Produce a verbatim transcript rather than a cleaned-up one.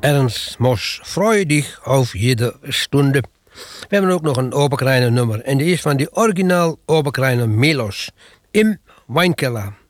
Ernst Mos, freudig auf jede Stunde. We hebben ook nog een Oberkreiner nummer. En die is van die originaal Oberkreiner Melos. Im Weinkeller.